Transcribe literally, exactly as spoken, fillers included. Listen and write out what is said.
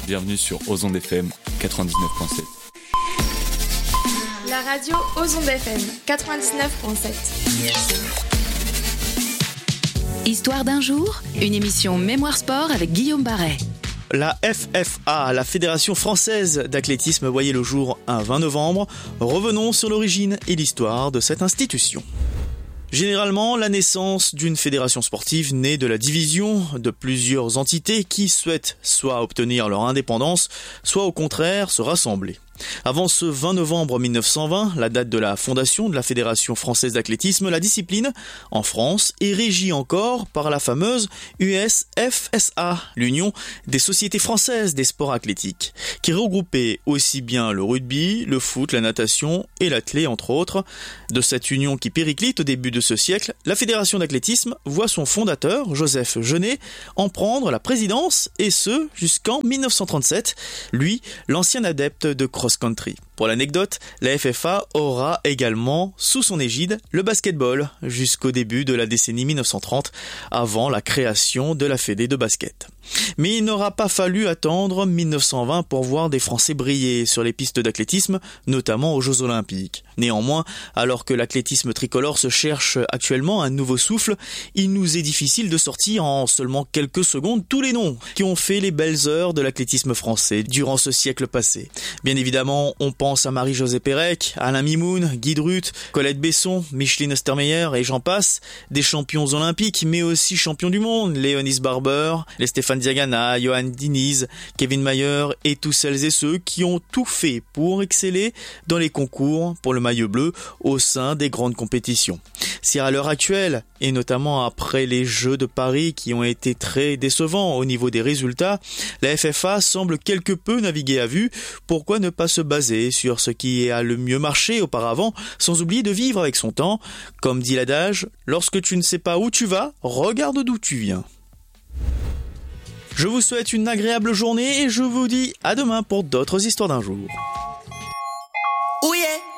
bienvenue sur Ozon F M quatre-vingt-dix-neuf virgule sept. La radio Ozon F M quatre-vingt-dix-neuf virgule sept. Histoire d'un jour, une émission Mémoire Sport avec Guillaume Barret. La F F A, la Fédération Française d'Athlétisme, voyait le jour un vingt novembre. Revenons sur l'origine et l'histoire de cette institution. Généralement, la naissance d'une fédération sportive naît de la division de plusieurs entités qui souhaitent soit obtenir leur indépendance, soit au contraire se rassembler. Avant ce vingt novembre mille neuf cent vingt, la date de la fondation de la Fédération Française d'Athlétisme, la discipline, en France, est régie encore par la fameuse U S F S A, l'Union des Sociétés Françaises des Sports Athlétiques, qui regroupait aussi bien le rugby, le foot, la natation et l'athlé, entre autres. De cette union qui périclite au début de ce siècle, la Fédération d'Athlétisme voit son fondateur, Joseph Genet, en prendre la présidence, et ce, jusqu'en mille neuf cent trente-sept, lui, l'ancien adepte de cross-country. Pour l'anecdote, la F F A aura également sous son égide le basketball jusqu'au début de la décennie mille neuf cent trente, avant la création de la Fédé de basket. Mais il n'aura pas fallu attendre mille neuf cent vingt pour voir des Français briller sur les pistes d'athlétisme, notamment aux Jeux Olympiques. Néanmoins, alors que l'athlétisme tricolore se cherche actuellement un nouveau souffle, il nous est difficile de sortir en seulement quelques secondes tous les noms qui ont fait les belles heures de l'athlétisme français durant ce siècle passé. Bien évidemment, on pense à Marie-Josée Pérec, Alain Mimoun, Guy Drut, Colette Besson, Micheline Ostermeyer et j'en passe, des champions olympiques mais aussi champions du monde, Léonis Barber, les Stéphane Diagana, Johan Diniz, Kevin Mayer et tous celles et ceux qui ont tout fait pour exceller dans les concours pour le maillot bleu au sein des grandes compétitions. Si à l'heure actuelle, et notamment après les Jeux de Paris qui ont été très décevants au niveau des résultats, la F F A semble quelque peu naviguer à vue. Pourquoi ne pas se baser sur ce qui a le mieux marché auparavant, sans oublier de vivre avec son temps? Comme dit l'adage, lorsque tu ne sais pas où tu vas, regarde d'où tu viens. Je vous souhaite une agréable journée et je vous dis à demain pour d'autres histoires d'un jour. Oh yeah!